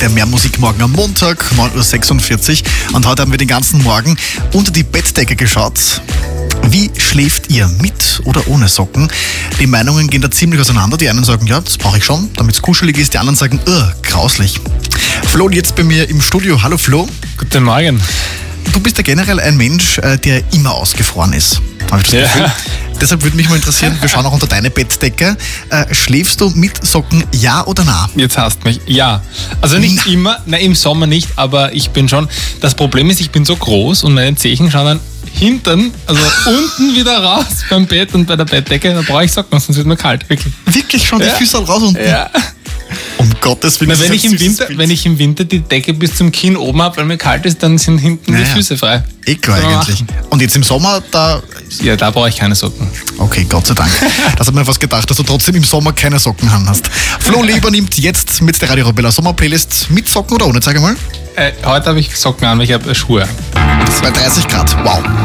der Mehrmusikmorgen am Montag, 9.46 Uhr. Und heute haben wir den ganzen Morgen unter die Bettdecke geschaut. Wie schläft ihr, mit oder ohne Socken? Die Meinungen gehen da ziemlich auseinander. Die einen sagen, ja, das brauche ich schon, damit es kuschelig ist. Die anderen sagen, grauslich. Flo jetzt bei mir im Studio. Hallo Flo. Guten Morgen. Du bist ja generell ein Mensch, der immer ausgefroren ist. Habe ich das Gefühl? Deshalb würde mich mal interessieren, wir schauen auch unter deine Bettdecke. Schläfst du mit Socken, ja oder na? Jetzt hasst mich. Ja. Also nicht immer, im Sommer nicht, aber ich bin schon. Das Problem ist, ich bin so groß und meine Zehen schauen dann hinten, also unten wieder raus beim Bett und bei der Bettdecke. Da brauche ich Socken, sonst wird mir kalt. Wirklich. Wirklich schon die Füße raus unten? Ja. Um Gottes Willen. Wenn ich im Winter die Decke bis zum Kinn oben habe, weil mir kalt ist, dann sind hinten die Füße frei. Klar eigentlich. Und jetzt im Sommer, da brauche ich keine Socken. Okay, Gott sei Dank. Das hat mir fast gedacht, dass du trotzdem im Sommer keine Socken an hast. Flo Leber nimmt jetzt mit der Radio Arabella Sommerplaylist mit Socken oder ohne? Zeig mal. Heute habe ich Socken an, weil ich habe Schuhe. Bei 30 Grad, wow.